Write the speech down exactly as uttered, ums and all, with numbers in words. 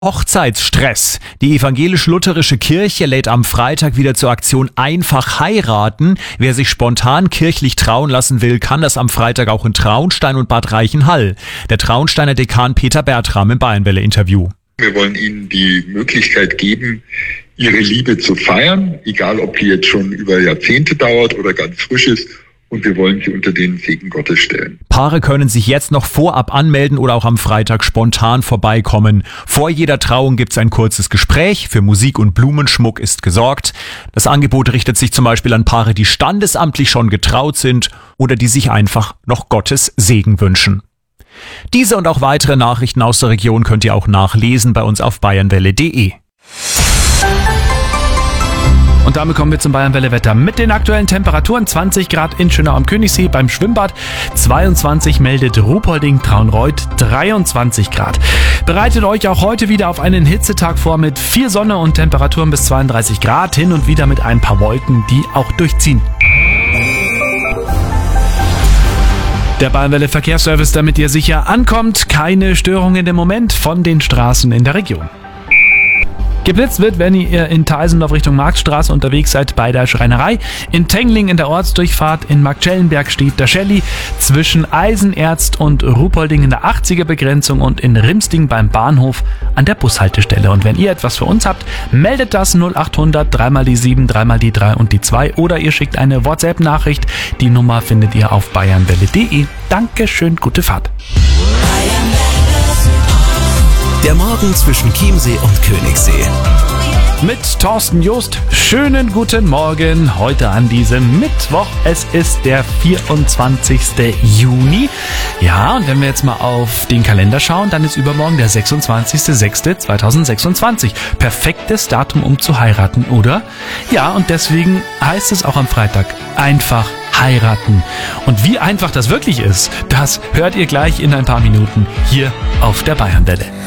Hochzeitsstress. Die evangelisch-lutherische Kirche lädt am Freitag wieder zur Aktion Einfach heiraten. Wer sich spontan kirchlich trauen lassen will, kann das am Freitag auch in Traunstein und Bad Reichenhall. Der Traunsteiner Dekan Peter Bertram im Bayernwelle-Interview. Wir wollen Ihnen die Möglichkeit geben, Ihre Liebe zu feiern, egal ob die jetzt schon über Jahrzehnte dauert oder ganz frisch ist. Und wir wollen sie unter den Segen Gottes stellen. Paare können sich jetzt noch vorab anmelden oder auch am Freitag spontan vorbeikommen. Vor jeder Trauung gibt's ein kurzes Gespräch. Für Musik und Blumenschmuck ist gesorgt. Das Angebot richtet sich zum Beispiel an Paare, die standesamtlich schon getraut sind oder die sich einfach noch Gottes Segen wünschen. Diese und auch weitere Nachrichten aus der Region könnt ihr auch nachlesen bei uns auf bayernwelle punkt de. Und damit kommen wir zum Bayernwelle-Wetter mit den aktuellen Temperaturen. zwanzig Grad in Schönau am Königssee beim Schwimmbad, zweiundzwanzig meldet Ruhpolding-Traunreut, dreiundzwanzig Grad. Bereitet euch auch heute wieder auf einen Hitzetag vor mit viel Sonne und Temperaturen bis zweiunddreißig Grad, hin und wieder mit ein paar Wolken, die auch durchziehen. Der Bayernwelle-Verkehrsservice, damit ihr sicher ankommt. Keine Störungen im Moment von den Straßen in der Region. Geblitzt wird, wenn ihr in Teisendorf Richtung Marktstraße unterwegs seid bei der Schreinerei. In Tengling in der Ortsdurchfahrt, in Marktschellenberg steht der Shelly. Zwischen Eisenerzt und Ruhpolding in der achtziger Begrenzung und in Rimsting beim Bahnhof an der Bushaltestelle. Und wenn ihr etwas für uns habt, meldet das null achthundert drei mal die sieben, drei mal die drei und die zwei oder ihr schickt eine WhatsApp-Nachricht. Die Nummer findet ihr auf bayernwelle punkt de. Dankeschön, gute Fahrt. Der Morgen zwischen Chiemsee und Königssee. Mit Thorsten Joost. Schönen guten Morgen heute an diesem Mittwoch. Es ist der vierundzwanzigster Juni. Ja, und wenn wir jetzt mal auf den Kalender schauen, dann ist übermorgen der sechsundzwanzigster sechster zweitausendsechsundzwanzig. Perfektes Datum, um zu heiraten, oder? Ja, und deswegen heißt es auch am Freitag einfach heiraten. Und wie einfach das wirklich ist, das hört ihr gleich in ein paar Minuten hier auf der Bayernwelle.